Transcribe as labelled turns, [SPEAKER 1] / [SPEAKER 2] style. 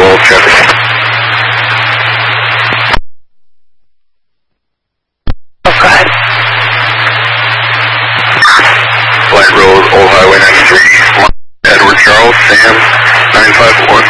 [SPEAKER 1] 12 traffic.
[SPEAKER 2] Okay.
[SPEAKER 1] Light Road, Old Highway 93, Edward Charles, Sam, 951.